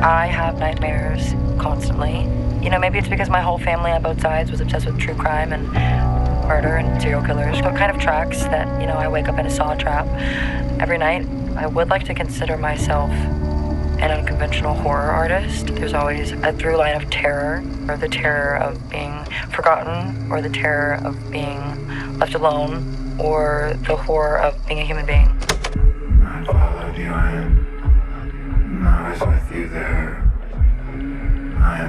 I have nightmares constantly. You know, maybe it's because my whole family on both sides was obsessed with true crime and murder and serial killers. So it kind of tracks that, you know, I wake up in a saw trap every night. I would like to consider myself an unconventional horror artist. There's always a through line of terror, or the terror of being forgotten, or the terror of being left alone, or the horror of being a human being. I followed you in. I was with you there.